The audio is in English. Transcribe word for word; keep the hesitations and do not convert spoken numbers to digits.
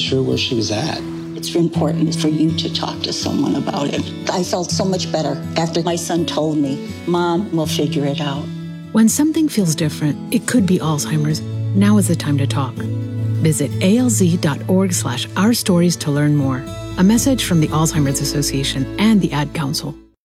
sure where she was at. It's important for you to talk to someone about it. I felt so much better after my son told me, Mom, we'll figure it out. When something feels different, it could be Alzheimer's. Now is the time to talk. Visit alz.org slash our stories to learn more. A message from the Alzheimer's Association and the Ad Council.